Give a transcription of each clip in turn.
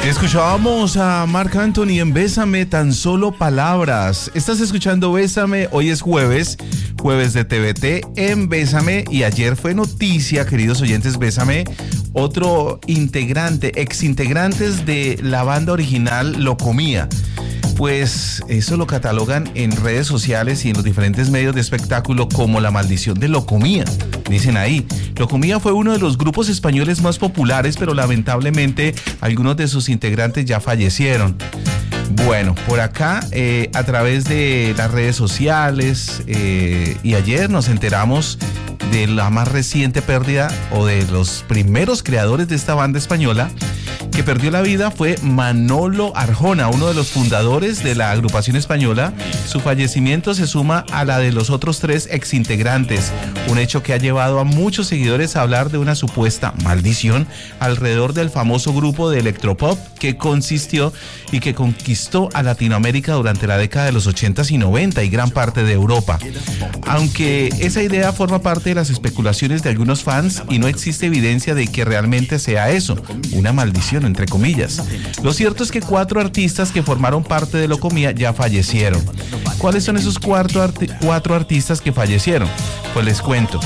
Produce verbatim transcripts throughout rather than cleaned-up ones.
Escuchábamos a Marc Anthony en Bésame, tan solo palabras. Estás escuchando Bésame, hoy es jueves, jueves de T V T en Bésame, y ayer fue noticia, queridos oyentes, Bésame, otro integrante, ex integrantes de la banda original Locomía. Pues eso lo catalogan en redes sociales y en los diferentes medios de espectáculo como la maldición de Locomía. Dicen ahí, Locomía fue uno de los grupos españoles más populares, pero lamentablemente algunos de sus integrantes ya fallecieron. Bueno, por acá, eh, a través de las redes sociales, eh, y ayer nos enteramos de la más reciente pérdida, o de los primeros creadores de esta banda española que perdió la vida, fue Manolo Arjona, uno de los fundadores de la agrupación española. Su fallecimiento se suma a la de los otros tres exintegrantes, un hecho que ha llevado a muchos seguidores a hablar de una supuesta maldición alrededor del famoso grupo de electropop que consistió y que conquistó a Latinoamérica durante la década de los ochentas y noventa y gran parte de Europa. Aunque esa idea forma parte de las especulaciones de algunos fans y no existe evidencia de que realmente sea eso, una maldición entre comillas. Lo cierto es que cuatro artistas que formaron parte de Locomía ya fallecieron. ¿Cuáles son esos cuatro, arti- cuatro artistas que fallecieron? Pues les cuento.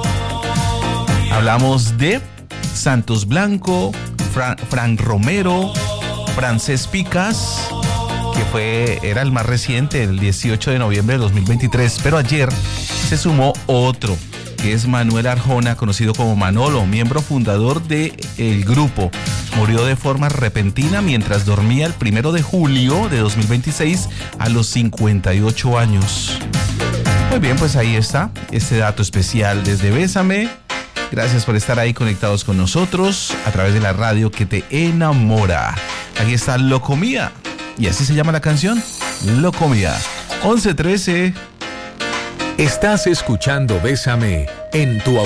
Hablamos de Santos Blanco, Fra- Fran Romero, Francés Picas, que fue, era el más reciente, el dieciocho de noviembre de dos mil veintitrés, pero ayer se sumó otro, que es Manuel Arjona, conocido como Manolo, miembro fundador del grupo. Murió de forma repentina mientras dormía el primero de julio de dos mil veintiséis a los cincuenta y ocho años. Muy bien, pues ahí está este dato especial desde Bésame. Gracias por estar ahí conectados con nosotros a través de la radio que te enamora. Aquí está Locomía, y así se llama la canción, Locomía. once trece. Estás escuchando Bésame en tu